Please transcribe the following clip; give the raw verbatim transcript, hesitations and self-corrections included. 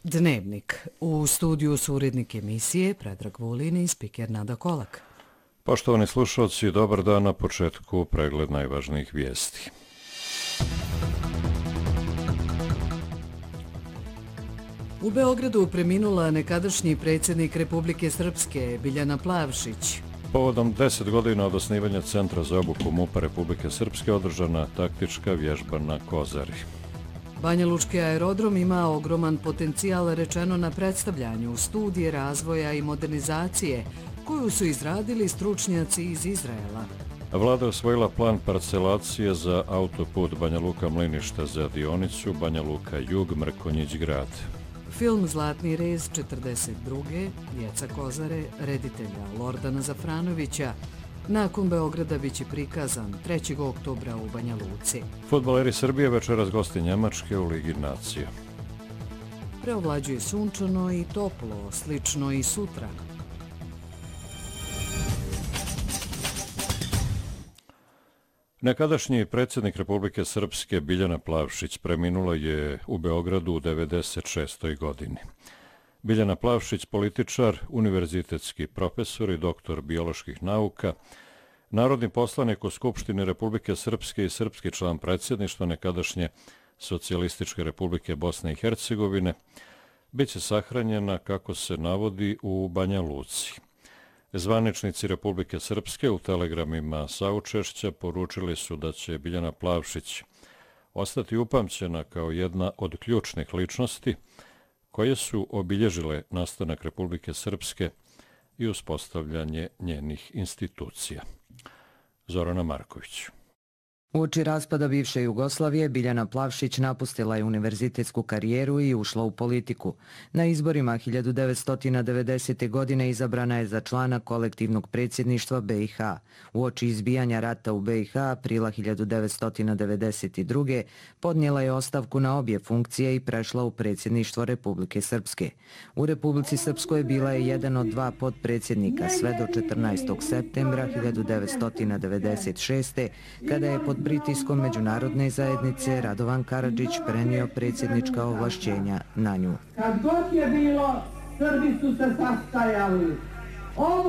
Dnevnik. U studiju su urednik emisije Predrag Vulin i spiker Nada Kolak. Poštovani slušalci, dobar dan, na početku pregled najvažnijih vijesti. U Beogradu preminula nekadašnji predsjednik Republike Srpske Biljana Plavšić. Povodom deset godina od osnivanja Centra za obuku MUP-a Republike Srpske održana taktička vježba na Kozari. Banja Lučki aerodrom ima ogroman potencijal, rečeno na predstavljanju studije razvoja i modernizacije koju su izradili stručnjaci iz Izraela. Vlada je osvojila plan parcelacije za autoput Banja Luka-Mlinište za dionicu Banja Luka-Jug Mrkonjić-Grad. Film Zlatni rez četrdeset druge Djeca Kozare, reditelja Lordana Zafranovića, nakon Beograda biće prikazan trećeg oktobra u Banja Luci. Fudbaleri Srbije večeras gosti Njemačke u Ligi nacija. Preovlađuje sunčano i toplo, slično i sutra. Nekadašnji predsjednik Republike Srpske Biljana Plavšić preminula je u Beogradu u devedeset šestoj godini. Biljana Plavšić, političar, univerzitetski profesor i doktor bioloških nauka, narodni poslanik u Skupštini Republike Srpske i srpski član predsjedništva nekadašnje Socijalističke Republike Bosne i Hercegovine, bit će sahranjena, kako se navodi, u Banja Luci. Zvaničnici Republike Srpske u telegramima saučešća poručili su da će Biljana Plavšić ostati upamćena kao jedna od ključnih ličnosti koje su obilježile nastanak Republike Srpske i uspostavljanje njenih institucija. Zorana Marković. Uoči raspada bivše Jugoslavije, Biljana Plavšić napustila je univerzitetsku karijeru i ušla u politiku. Na izborima hiljadu devetsto devedesete. godine izabrana je za člana kolektivnog predsjedništva B i H. Uoči izbijanja rata u B i H aprila hiljadu devetsto devedeset druge. podnijela je ostavku na obje funkcije i prešla u predsjedništvo Republike Srpske. U Republici Srpskoj bila je jedan od dva potpredsjednika sve do četrnaestog septembra hiljadu devetsto devedeset šeste. kada je pod pritiskom međunarodne zajednice Radovan Karadžić prenio predsjednička ovlašćenja na nju. Kad god je bilo, Srbi su se sastajali. Ovo